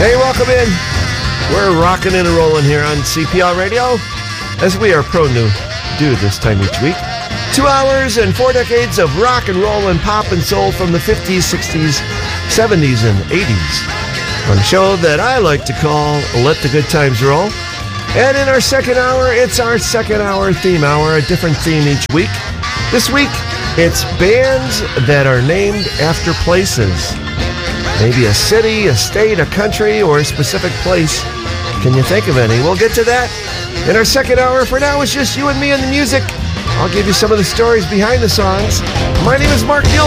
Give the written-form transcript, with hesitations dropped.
Hey, welcome in. We're rocking and rolling here on CPL Radio, as we are prone to do this time each week. 2 hours and 4 decades of rock and roll and pop and soul from the 50s, 60s, 70s, and 80s. On a show that I like to call Let the Good Times Roll. And in our second hour, it's our second hour theme hour, a different theme each week. This week, it's bands that are named after places. Maybe a city, a state, a country, or a specific place. Can you think of any? We'll get to that in our second hour. For now, it's just you and me and the music. I'll give you some of the stories behind the songs. My name is Mark Neal.